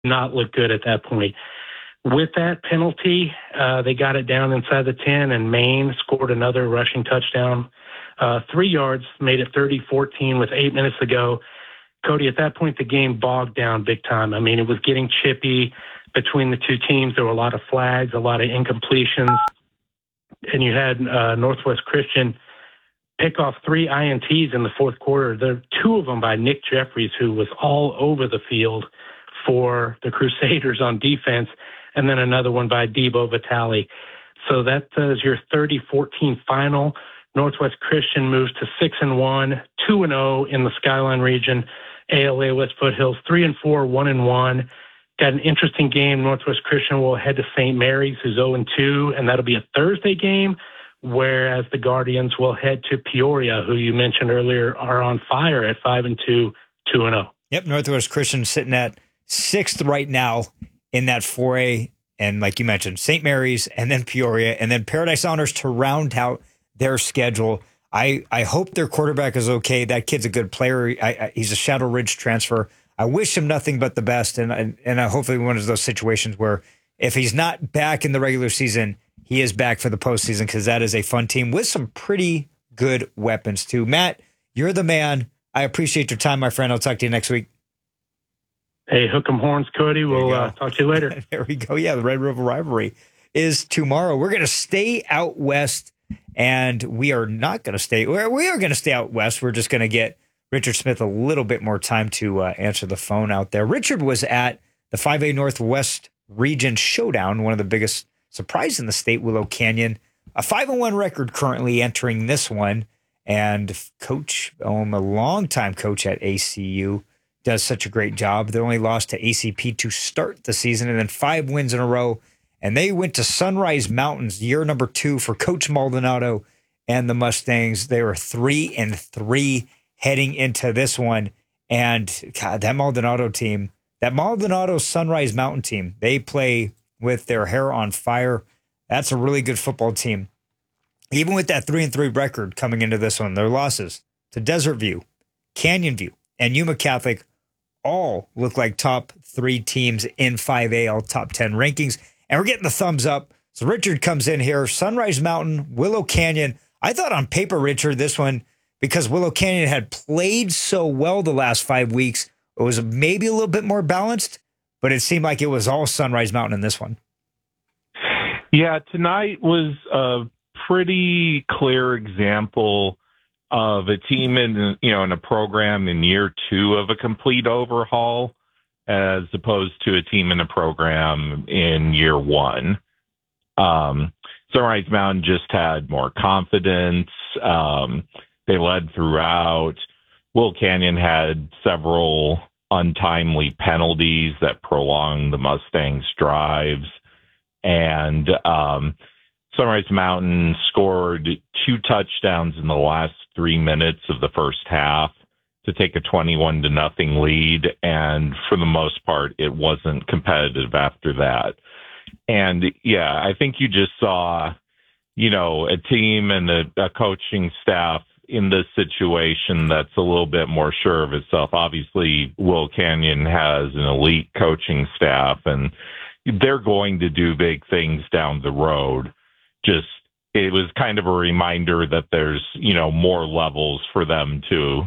not look good at that point. With that penalty, they got it down inside the 10, and Maine scored another rushing touchdown. 3 yards, made it 30-14 with 8 minutes to go. Cody, at that point, the game bogged down big time. I mean, it was getting chippy between the two teams. There were a lot of flags, a lot of incompletions. And you had Northwest Christian pick off 3 INTs in the fourth quarter. There are 2 of them by Nick Jeffries, who was all over the field for the Crusaders on defense, and then another one by Debo Vitale. So that is your 30-14 final. Northwest Christian moves to 6-1, 2-0 in the Skyline region. ALA West Foothills 3-4, 1-1. Got an interesting game. Northwest Christian will head to St. Mary's, who's 0-2, and that'll be a Thursday game, whereas the Guardians will head to Peoria, who you mentioned earlier are on fire at 5-2, 2-0. Yep, Northwest Christian sitting at 6th right now in that 4A, and like you mentioned, St. Mary's, and then Peoria, and then Paradise Honors to round out their schedule. I hope their quarterback is okay. That kid's a good player. He's a Shadow Ridge transfer. I wish him nothing but the best, and I hopefully one of those situations where if he's not back in the regular season, he is back for the postseason, because that is a fun team with some pretty good weapons too. Matt, you're the man. I appreciate your time, my friend. I'll talk to you next week. Hey, hook 'em horns, Cody. We'll talk to you later. There we go. Yeah, the Red River Rivalry is tomorrow. We're going to stay out west, and we are not going to stay. We are going to stay out west. We're just going to get Richard Smith a little bit more time to answer the phone out there. Richard was at the 5A Northwest Region Showdown, one of the biggest surprises in the state, Willow Canyon. A 5-1 record currently entering this one, and Coach, a longtime coach at ACU, does such a great job. They only lost to ACP to start the season, and then 5 wins in a row. And they went to Sunrise Mountains, year number 2 for Coach Maldonado and the Mustangs. They were 3-3 heading into this one. And God, that Maldonado team, that Maldonado Sunrise Mountain team, they play with their hair on fire. That's a really good football team. Even with that 3-3 record coming into this one, their losses to Desert View, Canyon View, and Yuma Catholic all look like top 3 teams in 5A, all top 10 rankings. And we're getting the thumbs up. So Richard comes in here, Sunrise Mountain, Willow Canyon. I thought on paper, Richard, this one, because Willow Canyon had played so well the last 5 weeks, it was maybe a little bit more balanced, but it seemed like it was all Sunrise Mountain in this one. Yeah, tonight was a pretty clear example of a team in a program in year 2 of a complete overhaul, as opposed to a team in a program in year 1. Sunrise Mountain just had more confidence. They led throughout. Will Canyon had several untimely penalties that prolonged the Mustangs' drives. And Sunrise Mountain scored 2 touchdowns in the last 3 minutes of the first half to take a 21-0 lead. And for the most part, it wasn't competitive after that. And yeah, I think you just saw, a team and a coaching staff in this situation that's a little bit more sure of itself. Obviously, Will Canyon has an elite coaching staff, and they're going to do big things down the road. Just, it was kind of a reminder that there's, more levels for them to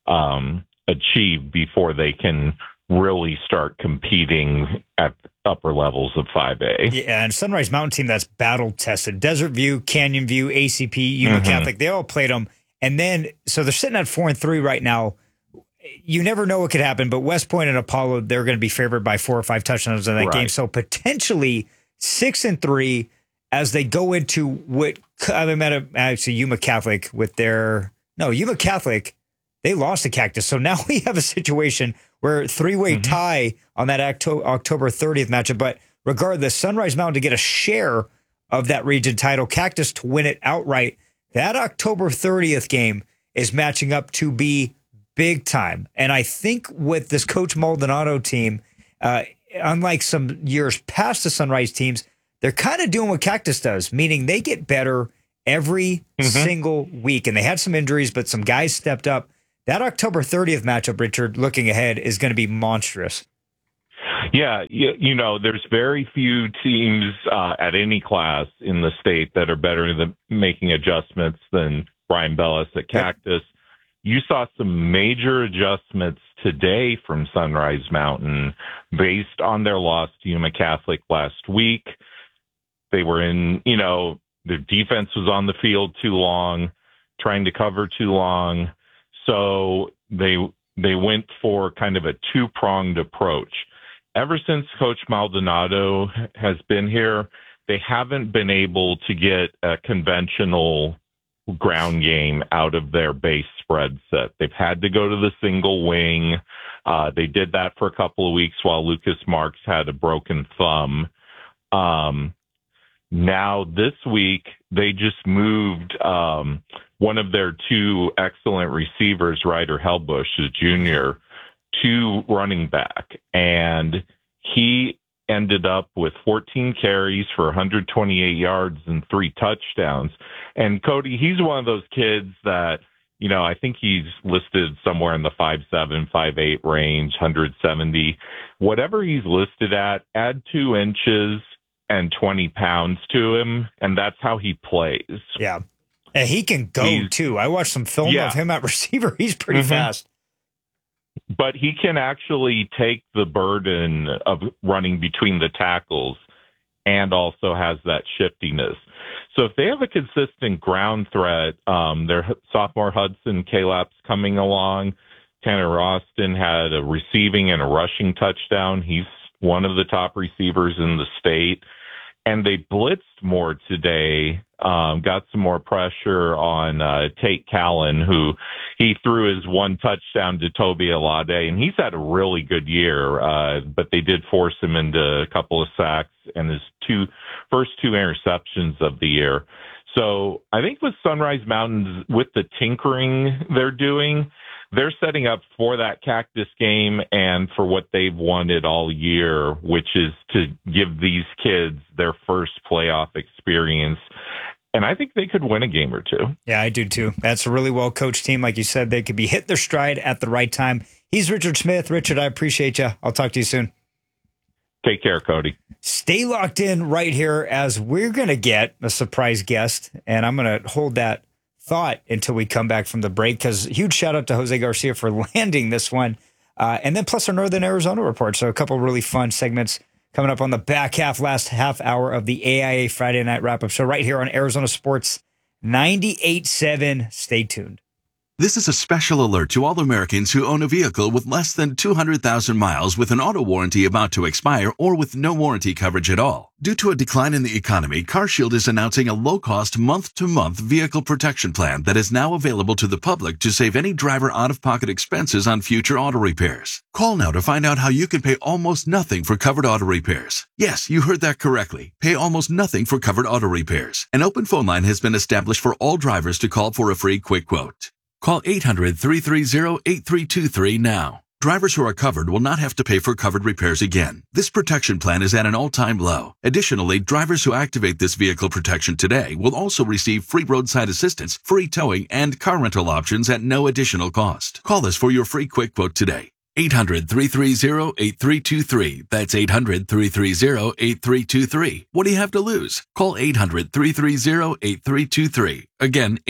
achieve before they can really start competing at upper levels of 5A. Yeah, and Sunrise Mountain team that's battle tested. Desert View, Canyon View, ACP, Yuma Catholic, they all played them. And then, so they're sitting at 4-3 right now. You never know what could happen, but West Point and Apollo, they're going to be favored by 4 or 5 touchdowns in that game. So potentially 6-3 as they go into what I met actually Yuma Catholic with their Yuma Catholic. They lost to Cactus. So now we have a situation where 3-way tie on that October 30th matchup. But regardless, Sunrise Mountain to get a share of that region title, Cactus to win it outright. That October 30th game is matching up to be big time. And I think with this Coach Maldonado team, unlike some years past the Sunrise teams, they're kind of doing what Cactus does, meaning they get better every single week. And they had some injuries, but some guys stepped up. That October 30th matchup, Richard, looking ahead, is going to be monstrous. Yeah, there's very few teams at any class in the state that are better than making adjustments than Brian Bellis at Cactus. You saw some major adjustments today from Sunrise Mountain based on their loss to Yuma Catholic last week. They were in, their defense was on the field too long, trying to cover too long. So they went for kind of a two-pronged approach. Ever since Coach Maldonado has been here, they haven't been able to get a conventional ground game out of their base spread set. They've had to go to the single wing. They did that for a couple of weeks while Lucas Marks had a broken thumb. Now this week, they just moved one of their two excellent receivers, Ryder Helbush, a junior, to running back. And he ended up with 14 carries for 128 yards and 3 touchdowns. And Cody, he's one of those kids that, I think he's listed somewhere in the 5'7", 5'8" range, 170. Whatever he's listed at, add 2 inches and 20 pounds to him, and that's how he plays. Yeah. And he can go, too. I watched some film of him at receiver. He's pretty fast. But he can actually take the burden of running between the tackles and also has that shiftiness. So if they have a consistent ground threat, their sophomore Hudson Calap's coming along. Tanner Austin had a receiving and a rushing touchdown. He's one of the top receivers in the state. And they blitzed more today, got some more pressure on Tate Callan, who he threw his 1 touchdown to Toby Alade, and he's had a really good year, but they did force him into a couple of sacks and his first 2 interceptions of the year. So I think with Sunrise Mountains, with the tinkering they're doing, they're setting up for that Cactus game and for what they've wanted all year, which is to give these kids their first playoff experience. And I think they could win a game or two. Yeah, I do too. That's a really well-coached team. Like you said, they could be hit their stride at the right time. He's Richard Smith. Richard, I appreciate you. I'll talk to you soon. Take care, Cody. Stay locked in right here as we're going to get a surprise guest, and I'm going to hold that thought until we come back from the break, because huge shout out to Jose Garcia for landing this one. And then plus our Northern Arizona report. So a couple of really fun segments coming up on the back last half hour of the AIA Friday Night Wrap-Up Show right here on Arizona Sports 98.7. Stay tuned. This is a special alert to all Americans who own a vehicle with less than 200,000 miles with an auto warranty about to expire or with no warranty coverage at all. Due to a decline in the economy, CarShield is announcing a low-cost month-to-month vehicle protection plan that is now available to the public to save any driver out-of-pocket expenses on future auto repairs. Call now to find out how you can pay almost nothing for covered auto repairs. Yes, you heard that correctly. Pay almost nothing for covered auto repairs. An open phone line has been established for all drivers to call for a free quick quote. Call 800-330-8323 now. Drivers who are covered will not have to pay for covered repairs again. This protection plan is at an all-time low. Additionally, drivers who activate this vehicle protection today will also receive free roadside assistance, free towing, and car rental options at no additional cost. Call us for your free quick quote today. 800-330-8323. That's 800-330-8323. What do you have to lose? Call 800-330-8323. Again,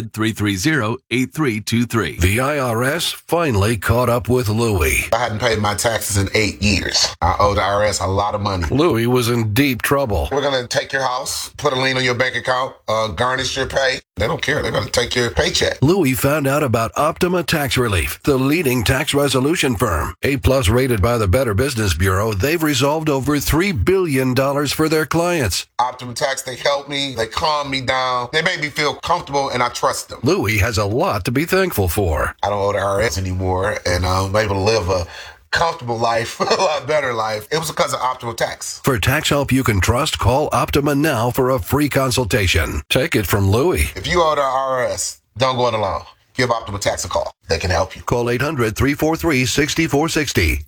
800-330-8323. The IRS finally caught up with Louie. I hadn't paid my taxes in 8 years. I owed the IRS a lot of money. Louie was in deep trouble. We're going to take your house, put a lien on your bank account, garnish your pay. They don't care. They're going to take your paycheck. Louie found out about Optima Tax Relief, the leading tax resolution firm. A-plus rated by the Better Business Bureau, they've resolved over $3 billion for their clients. Optima Tax, they helped me. They calmed me down. They made me feel comfortable, and I trust them. Louie has a lot to be thankful for. I don't owe the IRS anymore, and I'm able to live a comfortable life, a lot better life. It was because of Optima Tax. For tax help you can trust, call Optima now for a free consultation. Take it from Louie. If you owe the IRS, don't go it alone. Give Optima Tax a call. They can help you. Call 800-343-6460.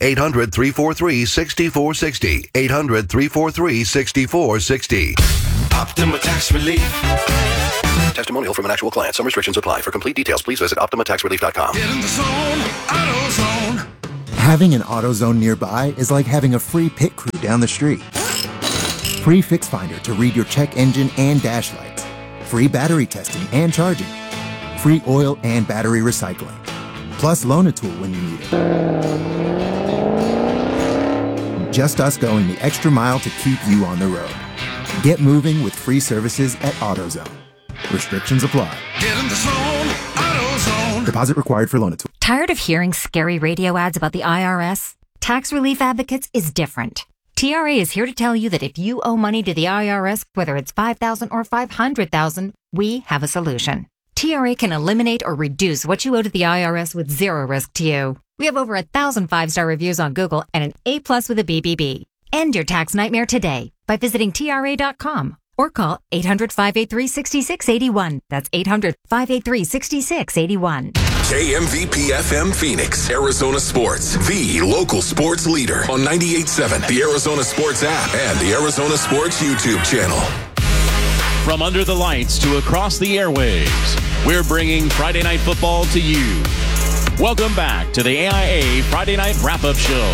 800-343-6460. 800-343-6460. Optima Tax Relief. Testimonial from an actual client. Some restrictions apply. For complete details, please visit OptimaTaxRelief.com. Get in the zone, AutoZone. Having an AutoZone nearby is like having a free pit crew down the street. Free Fix Finder to read your check engine and dash lights. Free battery testing and charging. Free oil and battery recycling. Plus Loan-A-Tool when you need it. Just us going the extra mile to keep you on the road. Get moving with free services at AutoZone. Restrictions apply. Get in the zone, AutoZone. Deposit required for Loan-A-Tool. Tired of hearing scary radio ads about the IRS? Tax Relief Advocates is different. TRA is here to tell you that if you owe money to the IRS, whether it's $5,000 or $500,000, we have a solution. TRA can eliminate or reduce what you owe to the IRS with zero risk to you. We have over 1,000 5-star reviews on Google and an A+ with a BBB. End your tax nightmare today by visiting TRA.com or call 800-583-6681. That's 800-583-6681. KMVP FM Phoenix, Arizona Sports, the local sports leader on 98.7, the Arizona Sports app, and the Arizona Sports YouTube channel. From under the lights to across the airwaves, we're bringing Friday Night Football to you. Welcome back to the AIA Friday Night Wrap-Up Show.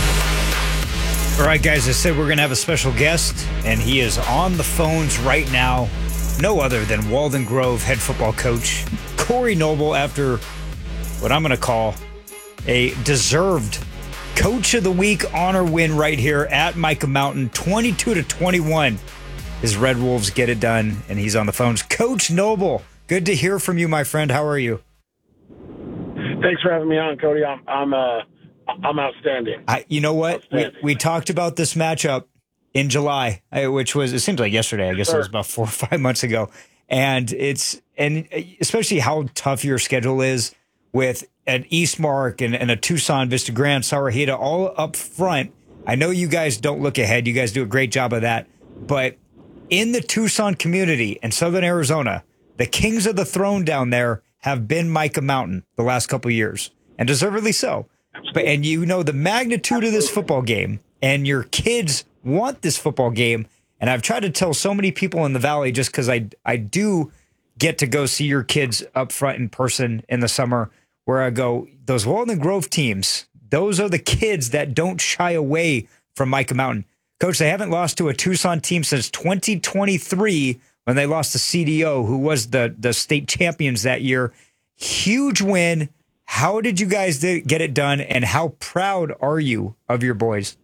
All right, guys, I said we're going to have a special guest, and he is on the phones right now. No other than Walden Grove head football coach Corey Noble, after what I'm going to call a deserved Coach of the Week honor win right here at Micah Mountain, 22-21. His Red Wolves get it done, and he's on the phones. Coach Noble, good to hear from you, my friend. How are you? Thanks for having me on, Cody. I'm outstanding. You know what? We talked about this matchup in July, which was, it seems like yesterday. I guess it was about 4 or 5 months ago. And especially how tough your schedule is with an Eastmark and a Tucson, Vista Grande, Sarahita all up front. I know you guys don't look ahead. You guys do a great job of that. But in the Tucson community and Southern Arizona, the kings of the throne down there have been Micah Mountain the last couple of years, and deservedly so. And you know the magnitude of this football game, and your kids want this football game. And I've tried to tell so many people in the Valley, just because I do get to go see your kids up front in person in the summer, where I go, those Walden Grove teams, those are the kids that don't shy away from Micah Mountain. Coach, they haven't lost to a Tucson team since 2023 when they lost to CDO, who was the state champions that year. Huge win. How did you guys get it done, and how proud are you of your boys?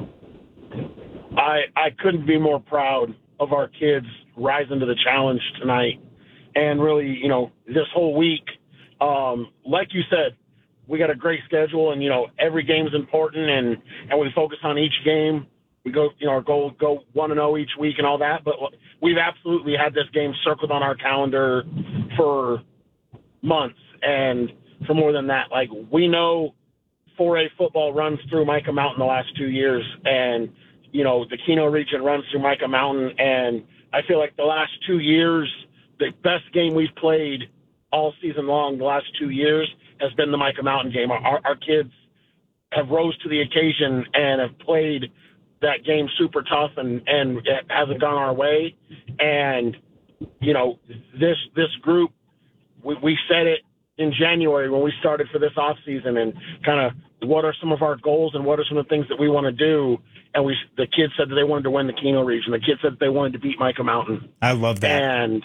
I couldn't be more proud of our kids rising to the challenge tonight. And really, this whole week, like you said, we got a great schedule, and, every game's important, and we focus on each game. We go, our goal go 1-0 each week and all that, but we've absolutely had this game circled on our calendar for months, and for more than that. Like, we know 4A football runs through Micah Mountain the last 2 years, and, the Keno region runs through Micah Mountain, and I feel like the last 2 years, the best game we've played all season long the last 2 years has been the Micah Mountain game. Our kids have rose to the occasion and have played that game super tough, and it hasn't gone our way. And, this group, we said it in January when we started for this off season, and kind of what are some of our goals and what are some of the things that we want to do. And the kids said that they wanted to win the Keno region. The kids said that they wanted to beat Micah Mountain. I love that.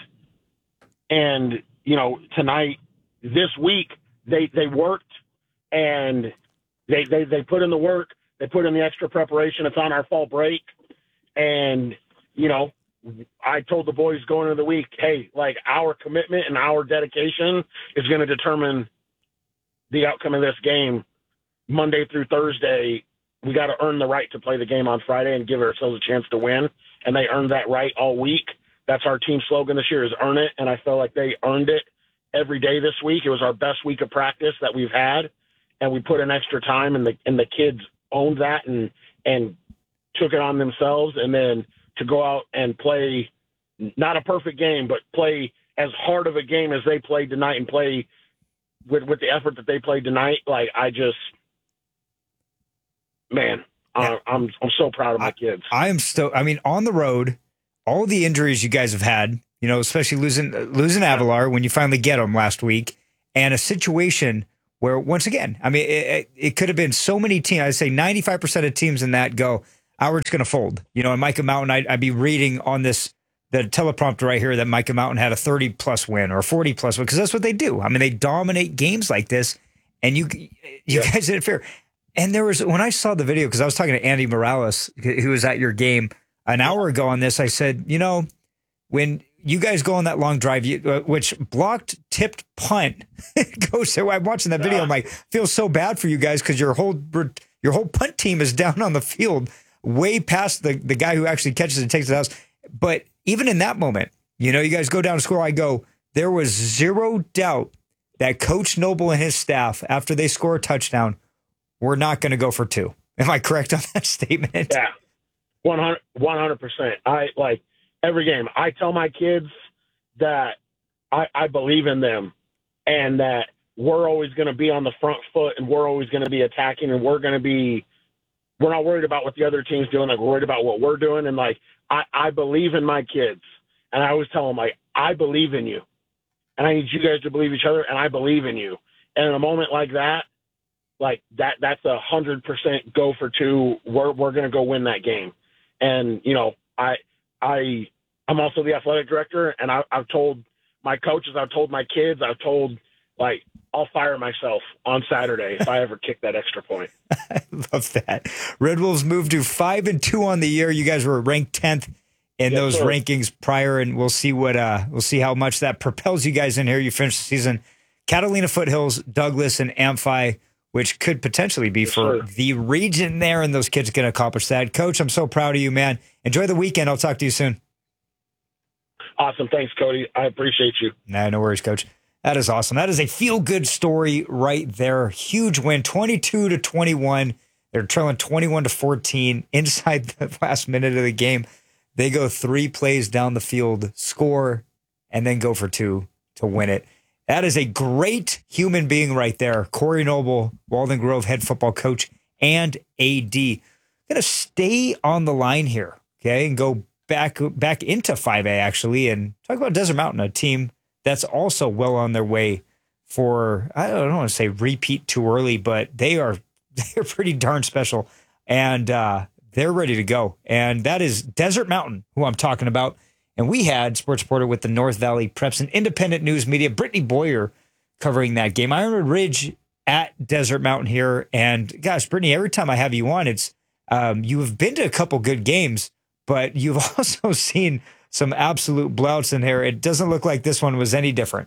And tonight, this week, they worked, and they put in the work. They put in the extra preparation. It's on our fall break. And, I told the boys going into the week, hey, like, our commitment and our dedication is going to determine the outcome of this game Monday through Thursday. We got to earn the right to play the game on Friday and give ourselves a chance to win. And they earned that right all week. That's our team slogan this year, is earn it. And I feel like they earned it every day this week. It was our best week of practice that we've had. And we put in extra time, and the kids owned that and took it on themselves. And then to go out and play not a perfect game, but play as hard of a game as they played tonight, and play with the effort that they played tonight. Like, I'm so proud of my kids. On the road, all the injuries you guys have had, especially losing Avalar when you finally get them last week, and a situation where once again, I mean, it could have been so many teams. I'd say 95% of teams in that go, we're just going to fold. You know, and Micah Mountain, I'd be reading on the teleprompter right here that Micah Mountain had a 30-plus win or a 40-plus win, because that's what they do. I mean, they dominate games like this, and you guys did it fair. And there was, when I saw the video, because I was talking to Andy Morales, who was at your game an hour ago on this, I said, you know, when you guys go on that long drive, which blocked, tipped punt goes. So I'm watching that video. I'm like, feel so bad for you guys because your whole punt team is down on the field, way past the guy who actually catches it and takes it out. But even in that moment, you know, you guys go down and score. I go, there was zero doubt that Coach Noble and his staff, after they score a touchdown, we're not going to go for two. Am I correct on that statement? Yeah, 100%. I like every game. I tell my kids that I believe in them and that we're always going to be on the front foot and we're always going to be attacking and we're not worried about what the other team's doing. Like, we're worried about what we're doing. And like, I believe in my kids. And I always tell them, like, I believe in you and I need you guys to believe each other. And I believe in you. And in a moment like that, that's 100% go for two. We're going to go win that game. And, you know, I'm also the athletic director, and I've told my coaches, I've told my kids, I'll fire myself on Saturday if I ever kick that extra point. I love that. Red Wolves moved to 5-2 on the year. You guys were ranked 10th in those rankings prior, and we'll see how much that propels you guys in here. You finished the season, Catalina Foothills, Douglas, and Amphi, which could potentially be for the region there, and those kids can accomplish that. Coach, I'm so proud of you, man. Enjoy the weekend. I'll talk to you soon. Awesome. Thanks, Cody. I appreciate you. Nah, no worries, Coach. That is awesome. That is a feel-good story right there. Huge win, 22-21. They're trailing 21-14 inside the last minute of the game. They go 3 plays down the field, score, and then go for 2 to win it. That is a great human being right there. Corey Noble, Walden Grove head football coach and AD. Going to stay on the line here, okay, and go back into 5A, actually, and talk about Desert Mountain, a team that's also well on their way for, I don't want to say repeat too early, but they're pretty darn special, and they're ready to go. And that is Desert Mountain, who I'm talking about. And we had sports reporter with the North Valley Preps and Independent News Media, Brittany Boyer, covering that game. Ironwood Ridge at Desert Mountain here. And gosh, Brittany, every time I have you on, it's you have been to a couple good games, but you've also seen some absolute blouts in here. It doesn't look like this one was any different.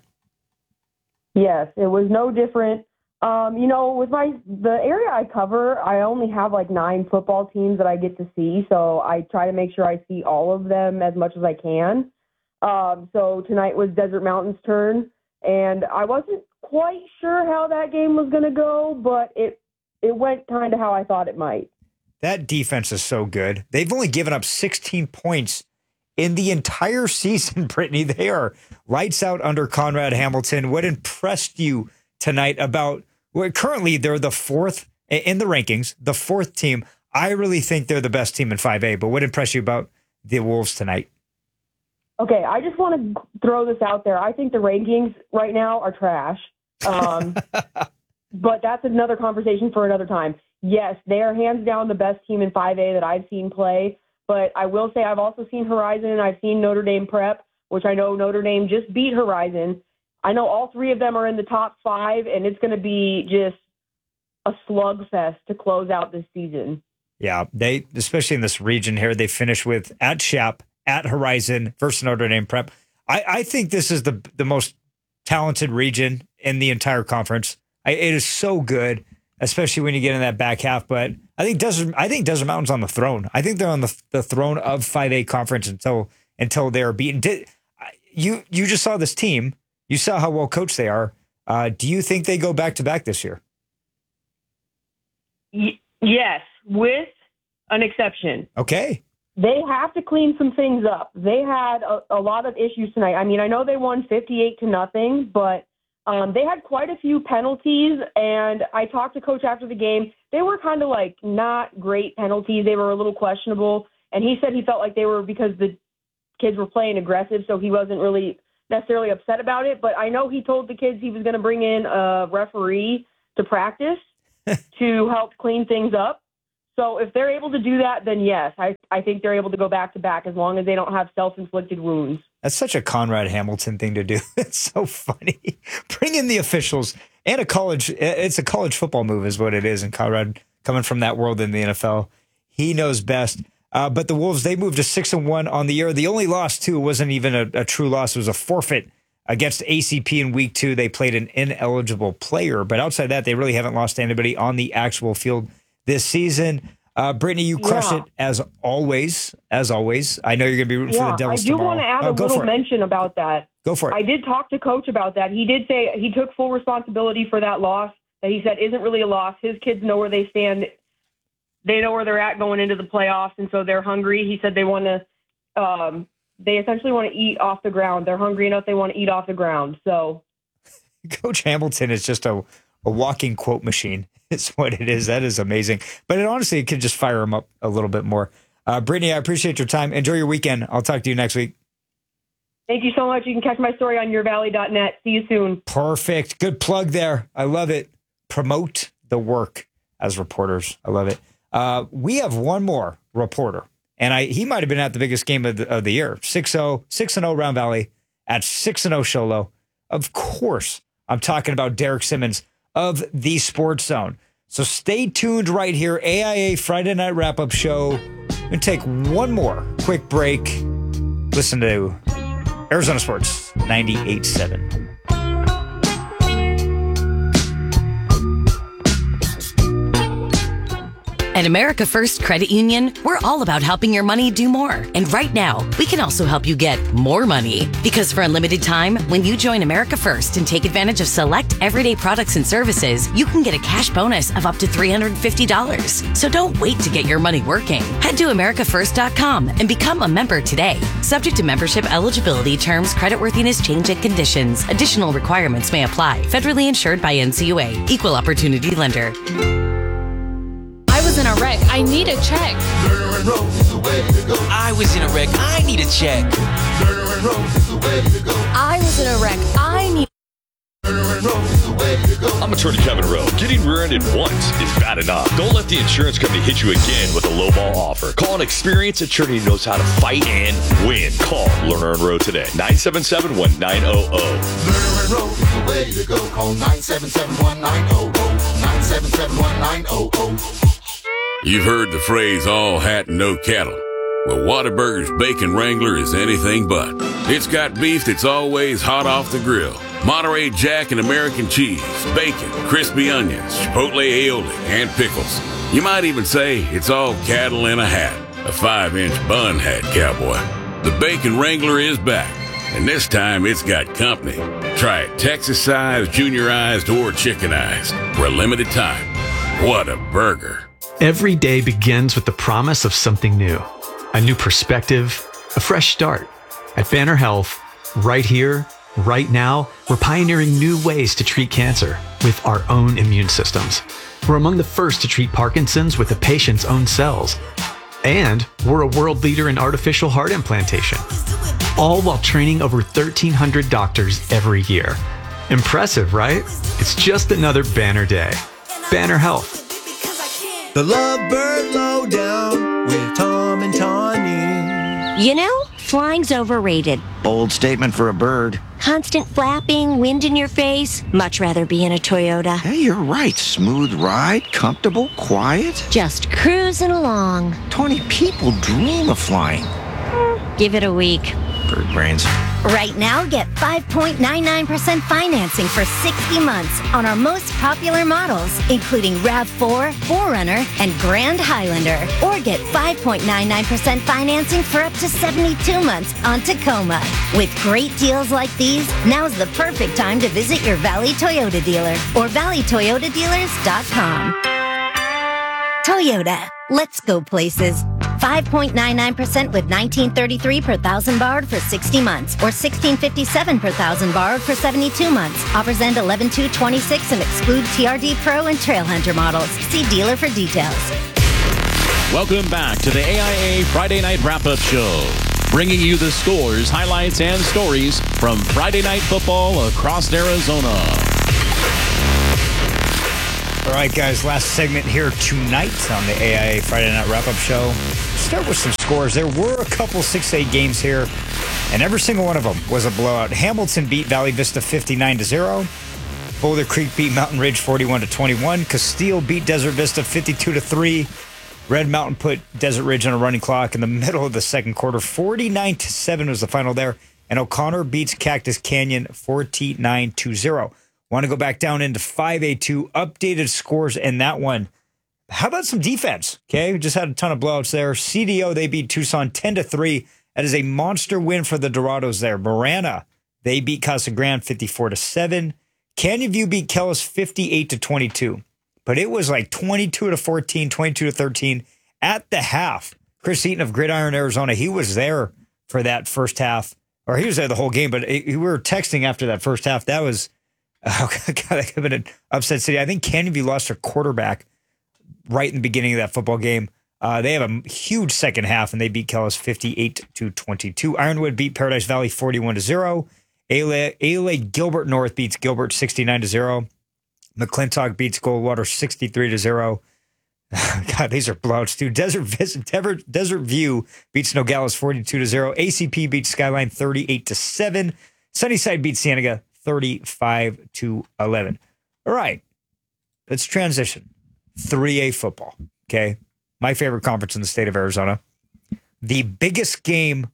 Yes, it was no different. You know, with the area I cover, I only have like 9 football teams that I get to see, so I try to make sure I see all of them as much as I can. So tonight was Desert Mountain's turn, and I wasn't quite sure how that game was going to go, but it went kind of how I thought it might. That defense is so good. They've only given up 16 points in the entire season, Brittany. They are lights out under Conrad Hamilton. What impressed you tonight about, well, currently they're the 4th in the rankings, the 4th team. I really think they're the best team in 5A, but what impressed you about the Wolves tonight? Okay, I just want to throw this out there. I think the rankings right now are trash, but that's another conversation for another time. Yes, they are hands down the best team in 5A that I've seen play, but I will say I've also seen Horizon and I've seen Notre Dame Prep, which I know Notre Dame just beat Horizon. I know all 3 of them are in the top 5, and it's going to be just a slugfest to close out this season. Yeah, they, especially in this region here, they finish with at Shap, at Horizon versus Notre Dame Prep. I think this is the most talented region in the entire conference. It is so good, especially when you get in that back half. But I think Desert Mountain's on the throne. I think they're on the throne of 5A conference until they're beaten. You just saw this team. You saw how well coached they are. Do you think they go back-to-back this year? Yes, with an exception. Okay. They have to clean some things up. They had a lot of issues tonight. I mean, I know they won 58-0, but they had quite a few penalties, and I talked to Coach after the game. They were kind of like not great penalties. They were a little questionable, and he said he felt like they were because the kids were playing aggressive, so he wasn't really necessarily upset about it. But I know he told the kids he was going to bring in a referee to practice to help clean things up. So if they're able to do that, then yes, I think they're able to go back to back as long as they don't have self-inflicted wounds. That's such a Conrad Hamilton thing to do. It's so funny. Bring in the officials and it's a college football move is what it is. And Conrad, coming from that world in the NFL, he knows best. But the Wolves, they moved to 6-1 on the year. The only loss, too, wasn't even a true loss. It was a forfeit against ACP in week 2. They played an ineligible player. But outside of that, they really haven't lost anybody on the actual field this season. Brittany, you crushed it as always. As always. I know you're going to be rooting for the Devils tomorrow. I do want to add a little mention about that. Go for it. I did talk to Coach about that. He did say he took full responsibility for that loss that he said isn't really a loss. His kids know where they stand. They know where they're at going into the playoffs, and so they're hungry. He said they want to they essentially want to eat off the ground. They're hungry enough they want to eat off the ground. So Coach Hamilton is just a walking quote machine. It's what it is. That is amazing. But it could just fire him up a little bit more. Brittany, I appreciate your time. Enjoy your weekend. I'll talk to you next week. Thank you so much. You can catch my story on yourvalley.net. See you soon. Perfect. Good plug there. I love it. Promote the work as reporters. I love it. We have one more reporter, and he might have been at the biggest game of the year. 6-0 Round Valley at 6-0 Show Low. Of course, I'm talking about Derek Simmons of the Sports Zone. So stay tuned right here. AIA Friday Night Wrap-Up Show. I'm going to take one more quick break. Listen to Arizona Sports 98.7. At America First Credit Union, we're all about helping your money do more. And right now, we can also help you get more money. Because for a limited time, when you join America First and take advantage of select everyday products and services, you can get a cash bonus of up to $350. So don't wait to get your money working. Head to AmericaFirst.com and become a member today. Subject to membership eligibility, terms, creditworthiness, change, and conditions. Additional requirements may apply. Federally insured by NCUA. Equal Opportunity Lender. I was in a wreck. I need a check. I was in a wreck. I need a check. I was in a wreck. I need. I'm attorney Kevin Rowe. Getting rear-ended once is bad enough. Don't let the insurance company hit you again with a lowball offer. Call an experienced attorney who knows how to fight and win. Call Lerner and Rowe today. 977-1900. Lerner and Rowe is the way to go. Call 977-1900. 977-1900. You've heard the phrase all hat and no cattle. Well, Whataburger's Bacon Wrangler is anything but. It's got beef that's always hot off the grill. Monterey Jack and American cheese, bacon, crispy onions, chipotle aioli, and pickles. You might even say it's all cattle in a hat. A 5-inch bun hat, cowboy. The Bacon Wrangler is back, and this time it's got company. Try it Texas-sized, juniorized, or chickenized for a limited time. What a burger. Every day begins with the promise of something new. A new perspective, a fresh start. At Banner Health, right here, right now, we're pioneering new ways to treat cancer with our own immune systems. We're among the first to treat Parkinson's with the patient's own cells. And we're a world leader in artificial heart implantation. All while training over 1,300 doctors every year. Impressive, right? It's just another Banner day. Banner Health. The Lovebird Lowdown with Tom and Tawny. You know, flying's overrated. Bold statement for a bird. Constant flapping, wind in your face. Much rather be in a Toyota. Hey, you're right. Smooth ride, comfortable, quiet. Just cruising along. Tawny, people dream of flying. Give it a week. Bird brains. Right now, get 5.99% financing for 60 months on our most popular models, including RAV4, 4Runner, and Grand Highlander. Or get 5.99% financing for up to 72 months on Tacoma. With great deals like these, now's the perfect time to visit your Valley Toyota dealer or valleytoyotadealers.com. Toyota, let's go places. 5.99% with $19.33 per thousand borrowed for 60 months or $16.57 per thousand borrowed for 72 months. Offers end 11/2/26 and exclude TRD Pro and Trailhunter models. See dealer for details. Welcome back to the AIA Friday Night Wrap-Up Show, bringing you the scores, highlights, and stories from Friday Night Football across Arizona. All right, guys, last segment here tonight on the AIA Friday Night Wrap-Up Show. Start with some scores. There were a couple 6A games here, and every single one of them was a blowout. Hamilton beat Valley Vista 59-0. Boulder Creek beat Mountain Ridge 41-21. Castile beat Desert Vista 52-3. Red Mountain put Desert Ridge on a running clock in the middle of the second quarter. 49-7 was the final there. And O'Connor beats Cactus Canyon 49-0. Want to go back down into 5A2, updated scores in that one. How about some defense? Okay, we just had a ton of blowouts there. CDO, they beat Tucson 10-3. That is a monster win for the Dorados there. Marana, they beat Casa Grande 54-7. Canyon View beat Kellis 58-22. But it was like 22-14, 22-13 at the half. Chris Eaton of Gridiron, Arizona, he was there for that first half. Or he was there the whole game, but we were texting after that first half. That was... Oh, God, that could have been an upset city. I think Canyon View lost their quarterback right in the beginning of that football game. They have a huge second half, and they beat Kellis 58-22. Ironwood beat Paradise Valley 41-0. ALA Gilbert North beats Gilbert 69-0. McClintock beats Goldwater 63-0. God, these are blowouts, too. Desert View beats Nogales 42-0. ACP beats Skyline 38-7. Sunnyside beats Cienega 35-11. All right, let's transition. 3A football, okay? My favorite conference in the state of Arizona. The biggest game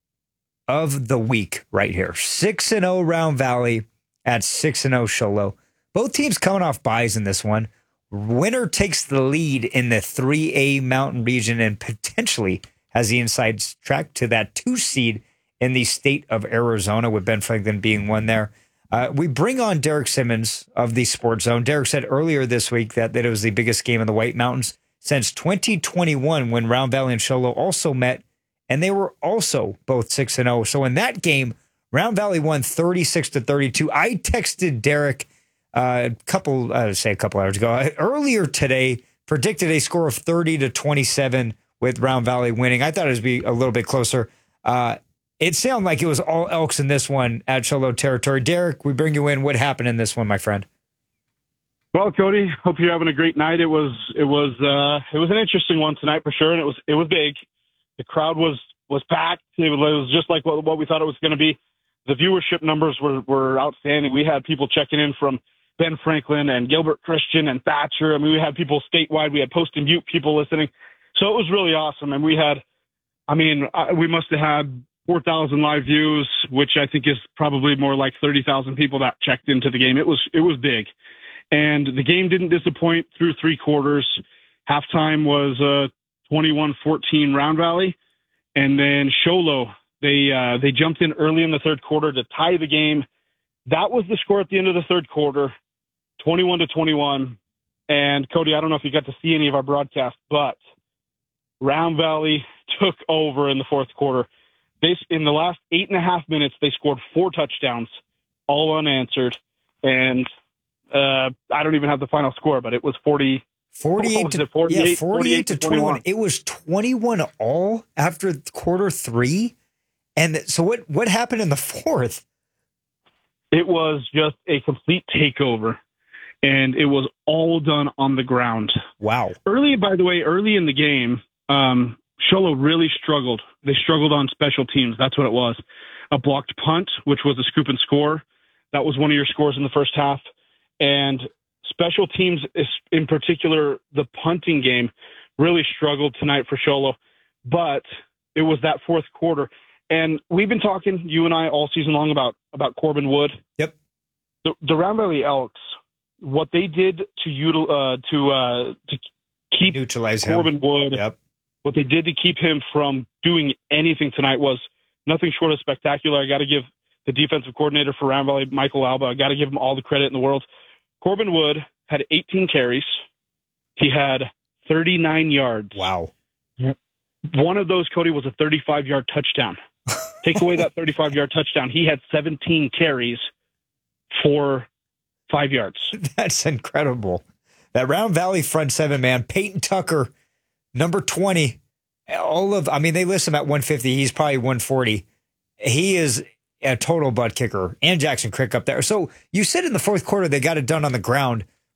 of the week right here. 6-0 Round Valley at 6-0 Show Low. Both teams coming off buys in this one. Winner takes the lead in the 3A Mountain region and potentially has the inside track to that 2 seed in the state of Arizona, with Ben Franklin being one there. We bring on Derek Simmons of the Sports Zone. Derek said earlier this week that it was the biggest game in the White Mountains since 2021, when Round Valley and Show Low also met, and they were also both 6-0. So in that game, Round Valley won 36-32. I texted Derek a couple hours ago, earlier today, predicted a score of 30-27 with Round Valley winning. I thought it would be a little bit closer. It sounded like it was all Elks in this one at Show Low territory. Derek, we bring you in. What happened in this one, my friend? Well, Cody, hope you're having a great night. It was an interesting one tonight for sure, and it was big. The crowd was packed. It was just like what we thought it was going to be. The viewership numbers were outstanding. We had people checking in from Ben Franklin and Gilbert Christian and Thatcher. I mean, we had people statewide. We had Post and Butte people listening. So it was really awesome. And we must have had 4,000 live views, which I think is probably more like 30,000 people that checked into the game. It was big. And the game didn't disappoint through 3 quarters. Halftime was 21-14 Round Valley. And then Show Low, they jumped in early in the third quarter to tie the game. That was the score at the end of the third quarter, 21-21. And Cody, I don't know if you got to see any of our broadcasts, but Round Valley took over in the fourth quarter. In the last 8.5 minutes, they scored 4 touchdowns, all unanswered. And I don't even have the final score, but it was 48 to 21. It was 21 all after quarter 3. And so what happened in the fourth? It was just a complete takeover, and it was all done on the ground. Wow. Early in the game, Show Low really struggled. They struggled on special teams. That's what it was. A blocked punt, which was a scoop and score. That was one of your scores in the first half. And special teams, in particular, the punting game, really struggled tonight for Show Low. But it was that fourth quarter. And we've been talking, you and I, all season long about Corbin Wood. Yep. The Round Valley Elks, what they did to keep neutralize Corbin Wood. Yep. What they did to keep him from doing anything tonight was nothing short of spectacular. I got to give the defensive coordinator for Round Valley, Michael Alba, I got to give him all the credit in the world. Corbin Wood had 18 carries. He had 39 yards. Wow. One of those, Cody, was a 35-yard touchdown. Take away that 35-yard touchdown, he had 17 carries for 5 yards. That's incredible. That Round Valley front seven, man. Peyton Tucker, number 20. They list him at 150. He's probably 140. He is a total butt kicker. And Jackson Crick up there. So you said in the fourth quarter they got it done on the ground.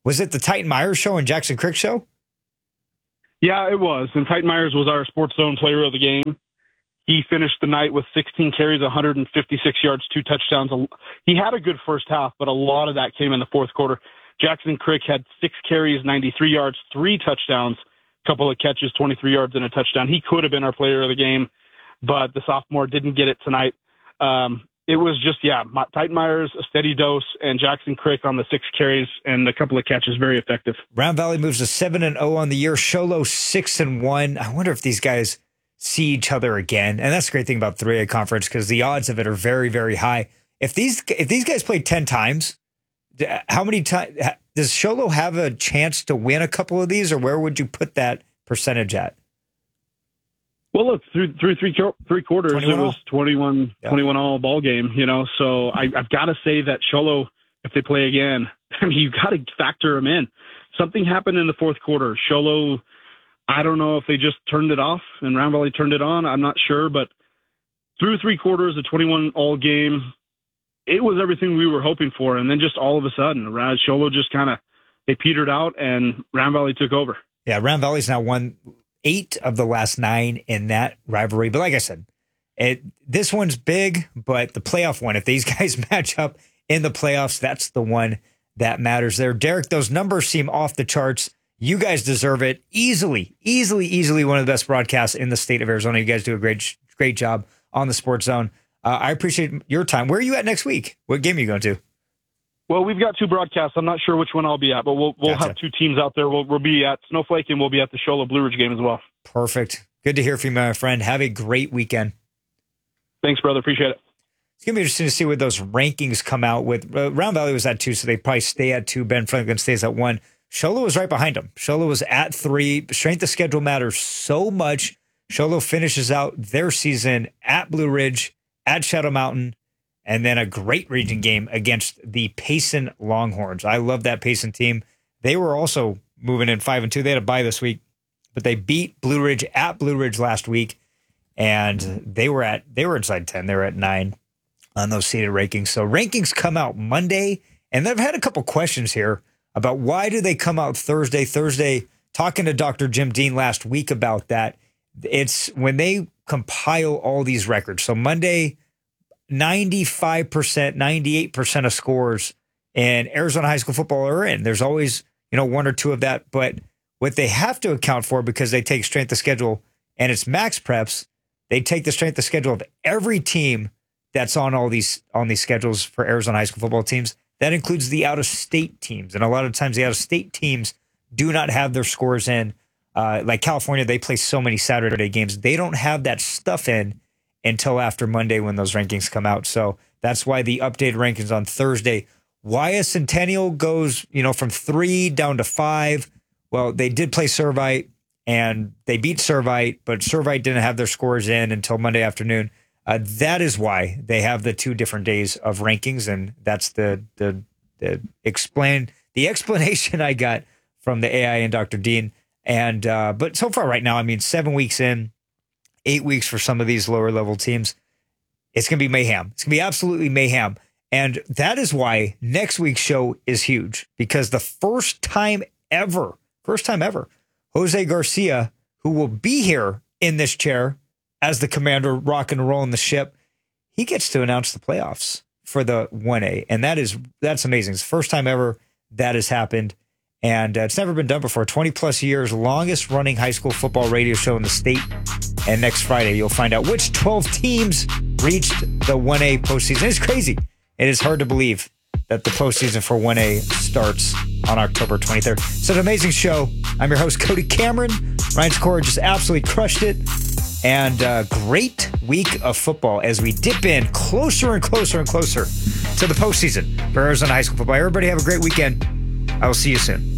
Was it the Titan Myers show and Jackson Crick show? Yeah, it was. And Titan Myers was our Sports Zone player of the game. He finished the night with 16 carries, 156 yards, 2 touchdowns. He had a good first half, but a lot of that came in the fourth quarter. Jackson Crick had 6 carries, 93 yards, 3 touchdowns, a couple of catches, 23 yards and a touchdown. He could have been our player of the game, but the sophomore didn't get it tonight. It was just, Titan Myers, a steady dose, and Jackson Crick on the 6 carries and a couple of catches, very effective. Round Valley moves to 7-0 on the year. Sholo 6-1. I wonder if these guys see each other again. And that's the great thing about 3A conference, because the odds of it are very, very high. If these guys play 10 times, how many times does Sholo have a chance to win a couple of these, or where would you put that percentage at? Well, look, through three quarters, 21 it was 21 all ball game, so I've got to say that Sholo, if they play again, I mean, you've got to factor them in. Something happened in the fourth quarter. Sholo, I don't know if they just turned it off and Round Valley turned it on. I'm not sure, but through 3 quarters, a 21 all game, it was everything we were hoping for. And then just all of a sudden, Sholo just they petered out and Round Valley took over. Yeah, Round Valley's now won 8 of the last 9 in that rivalry. But like I said, this one's big, but the playoff one, if these guys match up in the playoffs, that's the one that matters there. Derek, those numbers seem off the charts. You guys deserve it. Easily one of the best broadcasts in the state of Arizona. You guys do a great job on the Sports Zone. I appreciate your time. Where are you at next week? What game are you going to? Well, we've got 2 broadcasts. I'm not sure which one I'll be at, but we'll have 2 teams out there. We'll be at Snowflake and we'll be at the Sholo Blue Ridge game as well. Perfect. Good to hear from you, my friend. Have a great weekend. Thanks, brother. Appreciate it. It's going to be interesting to see what those rankings come out with. Round Valley was at 2, so they probably stay at 2. Ben Franklin stays at 1. Sholo was right behind him. Sholo was at 3. Strength of schedule matters so much. Sholo finishes out their season at Blue Ridge, at Shadow Mountain, and then a great region game against the Payson Longhorns. I love that Payson team. They were also moving in 5-2. They had a bye this week, but they beat Blue Ridge at Blue Ridge last week, and they were inside 10. They were at 9 on those seeded rankings. So rankings come out Monday, and I've had a couple questions here about why do they come out Thursday. Talking to Dr. Jim Dean last week about that, it's when they compile all these records. So Monday, 95%, 98% of scores in Arizona high school football are in. There's always, 1 or 2 of that. But what they have to account for, because they take strength of schedule and it's max preps, they take the strength of schedule of every team that's on these schedules for Arizona high school football teams. That includes the out-of-state teams. And a lot of times the out-of-state teams do not have their scores in. Like California, they play so many Saturday games. They don't have that stuff in until after Monday when those rankings come out. So that's why the updated rankings on Thursday. Why a Centennial goes, from 3 down to 5. Well, they did play Servite, and they beat Servite, but Servite didn't have their scores in until Monday afternoon. That is why they have the 2 different days of rankings, and that's the explanation I got from the AI and Dr. Dean. And but so far right now, 7 weeks in, 8 weeks for some of these lower level teams, it's going to be mayhem. It's going to be absolutely mayhem. And that is why next week's show is huge, because the first time ever, Jose Garcia, who will be here in this chair as the commander, rocking and rolling the ship, he gets to announce the playoffs for the 1A. And that's amazing. It's the first time ever that has happened. And it's never been done before. 20 plus years, longest running high school football radio show in the state. And next Friday, you'll find out which 12 teams reached the 1A postseason. It's crazy. It is hard to believe that the postseason for 1A starts on October 23rd. It's an amazing show. I'm your host, Cody Cameron. Ryan Sikora just absolutely crushed it. And a great week of football as we dip in closer and closer and closer to the postseason for Arizona high school football. Everybody have a great weekend. I will see you soon.